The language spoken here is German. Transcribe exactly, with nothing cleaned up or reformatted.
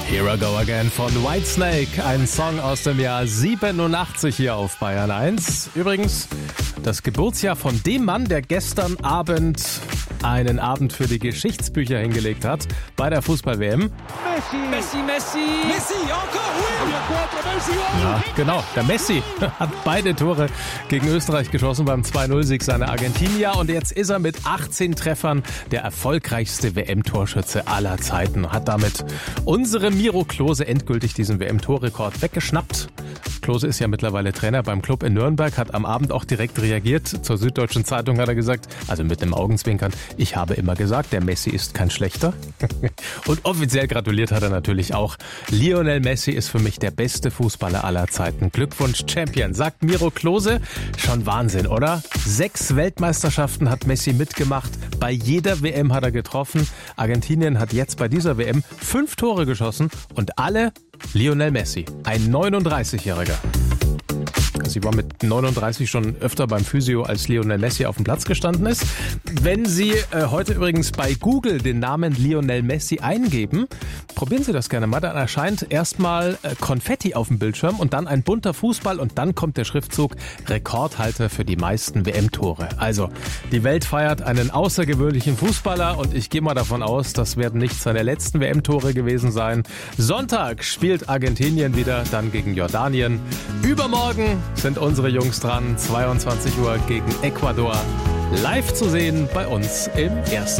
Here I Go Again von Whitesnake, ein Song aus dem Jahr siebenundachtzig hier auf Bayern eins. Übrigens das Geburtsjahr von dem Mann, der gestern Abend einen Abend für die Geschichtsbücher hingelegt hat bei der Fußball-W M. Messi, Messi, Messi, Messi, encore, oui. Ja, genau, der Messi hat beide Tore gegen Österreich geschossen beim zwei null Sieg seiner Argentinier und jetzt ist er mit achtzehn Treffern der erfolgreichste W M-Torschütze aller Zeiten. Hat damit unsere Miro Klose endgültig diesen W M-Torrekord weggeschnappt. Klose ist ja mittlerweile Trainer beim Club in Nürnberg, hat am Abend auch direkt reagiert. Zur Süddeutschen Zeitung hat er gesagt, also mit einem Augenzwinkern, ich habe immer gesagt, der Messi ist kein Schlechter. Und offiziell gratuliert hat er natürlich auch. Lionel Messi ist für mich der beste Fußballer aller Zeiten. Glückwunsch, Champion, sagt Miro Klose. Schon Wahnsinn, oder? Sechs Weltmeisterschaften hat Messi mitgemacht. Bei jeder W M hat er getroffen. Argentinien hat jetzt bei dieser W M fünf Tore geschossen und alle Lionel Messi, ein neununddreißigjähriger. Sie war mit neununddreißig schon öfter beim Physio, als Lionel Messi auf dem Platz gestanden ist. Wenn Sie äh, heute übrigens bei Google den Namen Lionel Messi eingeben, probieren Sie das gerne mal. Dann erscheint erstmal äh, Konfetti auf dem Bildschirm und dann ein bunter Fußball und dann kommt der Schriftzug Rekordhalter für die meisten W M-Tore. Also, die Welt feiert einen außergewöhnlichen Fußballer und ich gehe mal davon aus, das werden nicht seine letzten W M-Tore gewesen sein. Sonntag spielt Argentinien wieder, dann gegen Jordanien. Übermorgen sind unsere Jungs dran, zweiundzwanzig Uhr gegen Ecuador. Live zu sehen bei uns im Ersten.